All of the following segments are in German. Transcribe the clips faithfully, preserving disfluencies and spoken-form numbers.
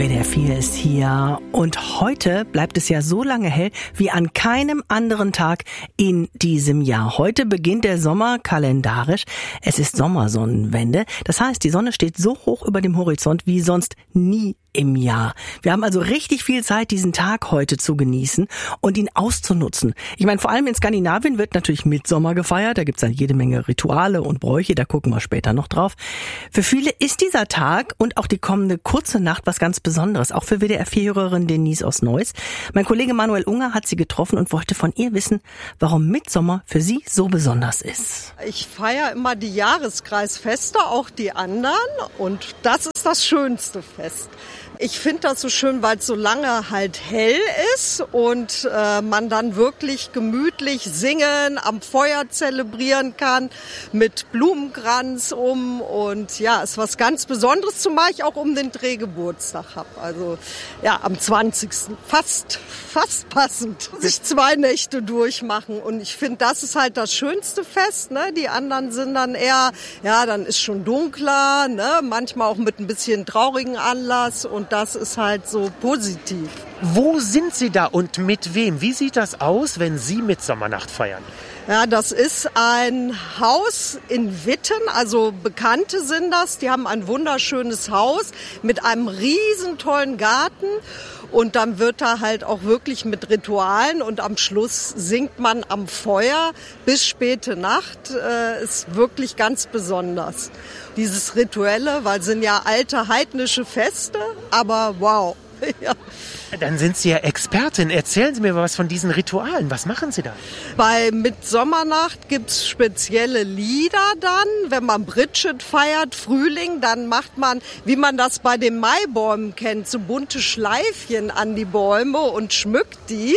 W D R vier ist hier und heute bleibt es ja so lange hell wie an keinem anderen Tag in diesem Jahr. Heute beginnt der Sommer kalendarisch. Es ist Sommersonnenwende. Das heißt, die Sonne steht so hoch über dem Horizont wie sonst nie im Jahr. Wir haben also richtig viel Zeit, diesen Tag heute zu genießen und ihn auszunutzen. Ich meine, vor allem in Skandinavien wird natürlich Mittsommer gefeiert. Da gibt's dann jede Menge Rituale und Bräuche. Da gucken wir später noch drauf. Für viele ist dieser Tag und auch die kommende kurze Nacht was ganz Besonderes. Auch für W D R vier-Hörerin Denise aus Neuss. Mein Kollege Manuel Unger hat sie getroffen und wollte von ihr wissen, warum Mittsommer für sie so besonders ist. Ich feiere immer die Jahreskreisfeste, auch die anderen. Und das ist das schönste Fest. Ich finde das so schön, weil es so lange halt hell ist und äh, man dann wirklich gemütlich singen, am Feuer zelebrieren kann, mit Blumenkranz um. Und ja, ist was ganz Besonderes, zumal ich auch um den Dreh Geburtstag habe. Also ja, am zwanzigsten Fast, fast passend. Sich zwei Nächte durchmachen. Und ich finde, das ist halt das schönste Fest. Ne? Die anderen sind dann eher, ja, dann ist schon dunkler, ne? Manchmal auch mit ein bisschen traurigen Anlass. Und das ist halt so positiv. Wo sind Sie da und mit wem? Wie sieht das aus, wenn Sie Mittsommernacht feiern? Ja, das ist ein Haus in Witten, also Bekannte sind das. Die haben ein wunderschönes Haus mit einem riesen tollen Garten. Und dann wird da halt auch wirklich mit Ritualen und am Schluss singt man am Feuer bis späte Nacht. Äh, ist wirklich ganz besonders. Dieses Rituelle, weil es sind ja alte heidnische Feste, aber wow. Ja. Dann sind Sie ja Expertin. Erzählen Sie mir was von diesen Ritualen. Was machen Sie da? Bei Mittsommernacht gibt's spezielle Lieder dann. Wenn man Bridget feiert, Frühling, dann macht man, wie man das bei den Maibäumen kennt, so bunte Schleifchen an die Bäume und schmückt die.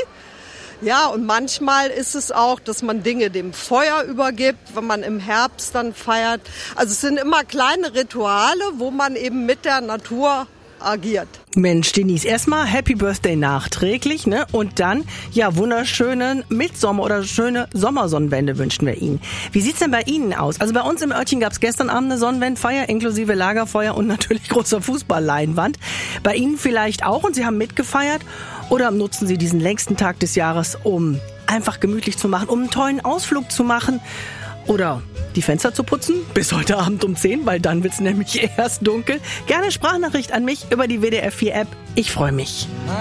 Ja, und manchmal ist es auch, dass man Dinge dem Feuer übergibt, wenn man im Herbst dann feiert. Also es sind immer kleine Rituale, wo man eben mit der Natur agiert. Mensch, Denise, erstmal Happy Birthday nachträglich, ne? Und dann, ja, wunderschönen Mittsommer oder schöne Sommersonnenwende wünschen wir Ihnen. Wie sieht's denn bei Ihnen aus? Also bei uns im Örtchen gab's gestern Abend eine Sonnenwendfeier inklusive Lagerfeuer und natürlich großer Fußballleinwand. Bei Ihnen vielleicht auch und Sie haben mitgefeiert? Oder nutzen Sie diesen längsten Tag des Jahres, um einfach gemütlich zu machen, um einen tollen Ausflug zu machen? Oder die Fenster zu putzen bis heute Abend um zehn, weil dann wird's nämlich erst dunkel. Gerne Sprachnachricht an mich über die W D R vier App. Ich freue mich.